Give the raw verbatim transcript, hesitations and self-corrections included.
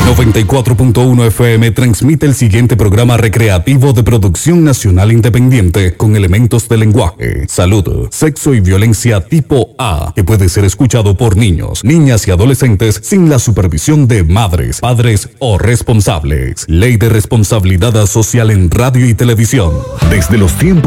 noventa y cuatro punto uno F M transmite el siguiente programa recreativo de producción nacional independiente con elementos de lenguaje, salud, sexo y violencia tipo A, que puede ser escuchado por niños, niñas y adolescentes sin la supervisión de madres, padres o responsables. Ley de responsabilidad social en radio y televisión. Desde los tiempos